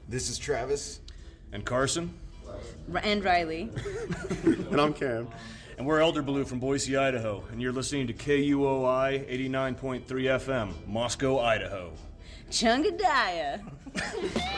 This is Travis. And Carson. And Riley. And I'm Cam. And we're Elder Blue from Boise, Idaho. And you're listening to KUOI 89.3 FM, Moscow, Idaho. Chungadaya.